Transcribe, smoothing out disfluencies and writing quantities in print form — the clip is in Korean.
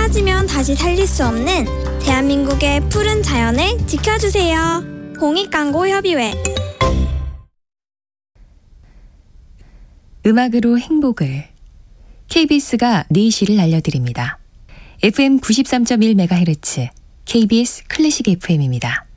사라지면 다시 살릴 수 없는 대한민국의 푸른 자연을 지켜주세요. 공익광고협의회. 음악으로 행복을. KBS가 4시를 알려드립니다. FM 93.1MHz KBS 클래식 FM입니다.